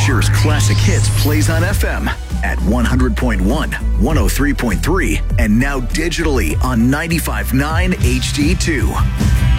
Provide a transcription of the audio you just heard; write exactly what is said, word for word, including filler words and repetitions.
Frasier's Classic Hits plays on F M at one hundred point one, one oh three point three, and now digitally on ninety-five point nine H D two.